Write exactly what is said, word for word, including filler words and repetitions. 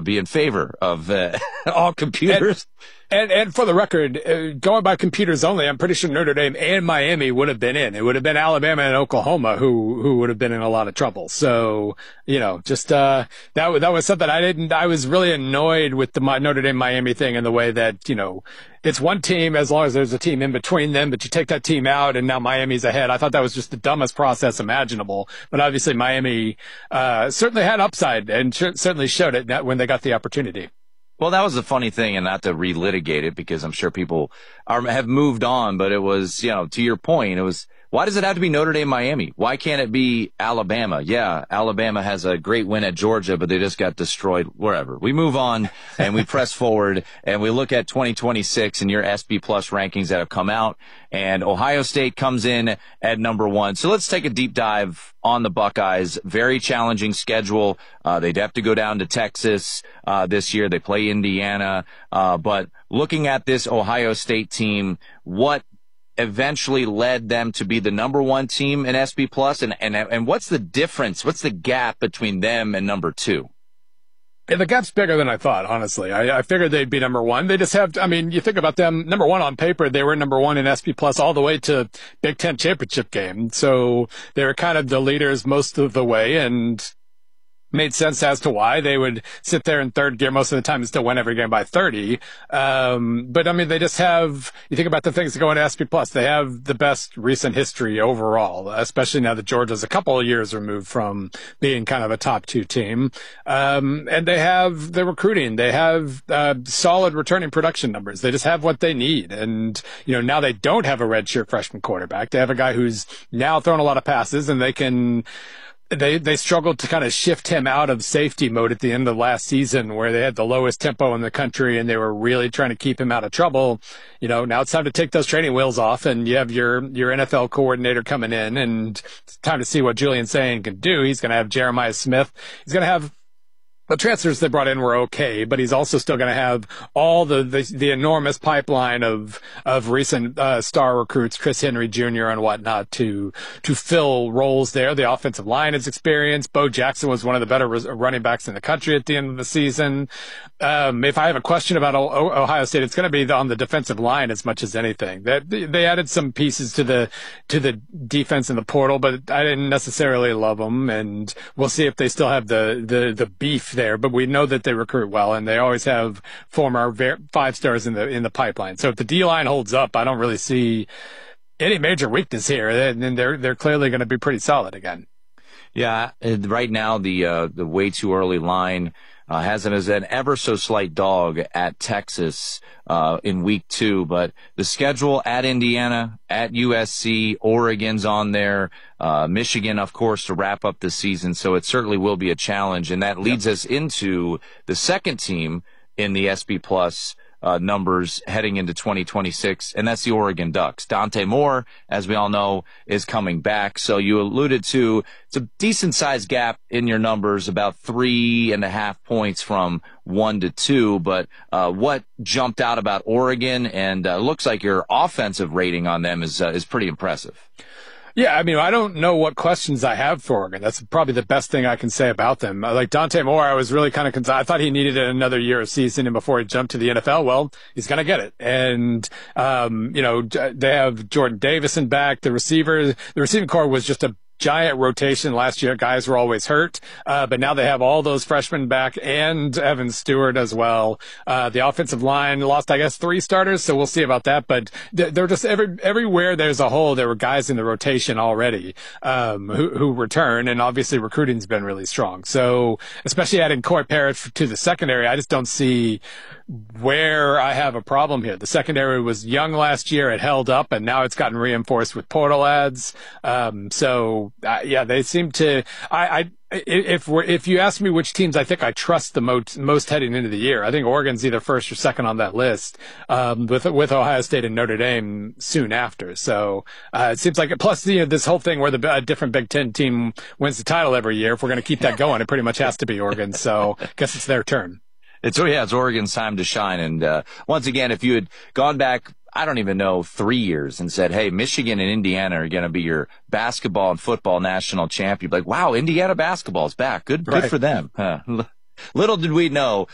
would be in favor of uh, all computers. And, and, and for the record, uh, going by computers only, I'm pretty sure Notre Dame and Miami would have been in. It would have been Alabama and Oklahoma who, who would have been in a lot of trouble. So, you know, just, uh, that, that was something I didn't, I was really annoyed with the Notre Dame Miami thing in the way that, you know, it's one team as long as there's a team in between them, but you take that team out and now Miami's ahead. I thought that was just the dumbest process imaginable. But obviously Miami, uh, certainly had upside and sh- certainly showed it when they got the opportunity. Well, that was the funny thing, and not to relitigate it because I'm sure people are, have moved on, but it was, you know, to your point, it was, why does it have to be Notre Dame, Miami? Why can't it be Alabama? Yeah, Alabama has a great win at Georgia, but they just got destroyed wherever. We move on and we press forward and we look at twenty twenty-six and your S B Plus rankings that have come out, and Ohio State comes in at number one. So let's take a deep dive on the Buckeyes. Very challenging schedule. Uh, they'd have to go down to Texas uh, this year. They play Indiana. Uh, but looking at this Ohio State team, what eventually led them to be the number one team in S B Plus, and, and, and what's the difference? What's the gap between them and number two? Yeah, the gap's bigger than I thought, honestly. I, I figured they'd be number one. They just have, I mean, you think about them, number one on paper, they were number one in S B Plus all the way to Big Ten championship game. So they were kind of the leaders most of the way, and made sense as to why they would sit there in third gear most of the time and still win every game by thirty. Um, but I mean, they just have, you think about the things that go into S B Plus, they have the best recent history overall, especially now that Georgia's a couple of years removed from being kind of a top two team. Um, and they have the recruiting. They have, uh, solid returning production numbers. They just have what they need. And, you know, now they don't have a redshirt freshman quarterback. They have a guy who's now thrown a lot of passes, and they can, They they struggled to kind of shift him out of safety mode at the end of last season, where they had the lowest tempo in the country and they were really trying to keep him out of trouble. You know, now it's time to take those training wheels off, and you have your your N F L coordinator coming in, and it's time to see what Julian Sayin can do. He's going to have Jeremiah Smith. He's going to have the transfers they brought in were okay, but he's also still going to have all the, the, the enormous pipeline of, of recent, uh, star recruits, Chris Henry Junior and whatnot to, to fill roles there. The offensive line is experienced. Bo Jackson was one of the better running backs in the country at the end of the season. Um, if I have a question about o- Ohio State, it's going to be on the defensive line as much as anything. That they, they added some pieces to the, to the defense in the portal, but I didn't necessarily love them. And we'll see if they still have the, the, the beef there, but we know that they recruit well, and they always have former ver- five stars in the in the pipeline. So if the D line holds up, I don't really see any major weakness here, and then they're they're clearly going to be pretty solid again. Yeah, right now the uh, the way too early line uh, has them as an ever so slight dog at Texas uh, in week two, but the schedule at Indiana, at U S C, Oregon's on there, uh, Michigan, of course, to wrap up the season. So it certainly will be a challenge, and that leads yep. us into the second team in the S B Plus Uh, numbers heading into twenty twenty-six, and that's the Oregon Ducks. Dante Moore, as we all know, is coming back. So you alluded to it's a decent-sized gap in your numbers, about three and a half points from one to two. But uh, what jumped out about Oregon, and uh, looks like your offensive rating on them is uh, is pretty impressive. Yeah, I mean, I don't know what questions I have for Oregon. That's probably the best thing I can say about them. Like Dante Moore, I was really kind of concerned. I thought he needed another year of seasoning before he jumped to the N F L. Well, he's going to get it. And, um, you know, they have Jordan Davison back. The receiver, the receiving core was just a giant rotation last year. Guys were always hurt, uh, but now they have all those freshmen back and Evan Stewart as well. Uh, the offensive line lost, I guess, three starters, so we'll see about that. But they're just every everywhere there's a hole, there were guys in the rotation already um, who, who return, and obviously recruiting's been really strong. So especially adding Corey Parrott to the secondary, I just don't see where I have a problem here. The secondary was young last year, it held up, and now it's gotten reinforced with portal ads. Um, so uh, yeah, they seem to. I, I if we're, if you ask me which teams I think I trust the most most heading into the year, I think Oregon's either first or second on that list, um, with with Ohio State and Notre Dame soon after. So uh, it seems like plus you know this whole thing where the a different Big Ten team wins the title every year. If we're going to keep that going, it pretty much has to be Oregon. So I guess it's their turn. It's, oh yeah, it's Oregon's time to shine. And, uh, once again, if you had gone back, I don't even know, three years and said, hey, Michigan and Indiana are going to be your basketball and football national champ, you'd be like, wow, Indiana basketball is back. Good, good right. for them. Huh. Little did we know